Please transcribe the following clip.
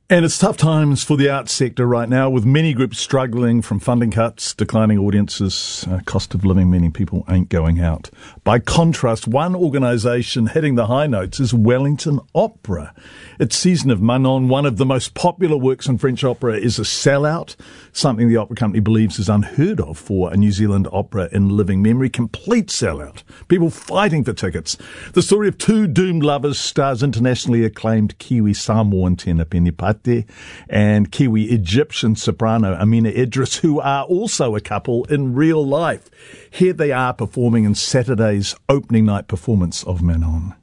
And it's tough times for the arts sector right now, with many groups struggling from funding cuts, declining audiences, cost of living, meaning people ain't going out. By contrast, one organisation hitting the high notes is Wellington Opera. Its season of Manon, one of the most popular works in French opera, is a sellout, something the opera company believes is unheard of for a New Zealand opera in living memory. Complete sellout. People fighting for tickets. The story of two doomed lovers stars internationally acclaimed Kiwi Samoan tenor Penny Pate and Kiwi Egyptian soprano Amina Idris, who are also a couple in real life. Here they are performing in Saturday's opening night performance of Manon.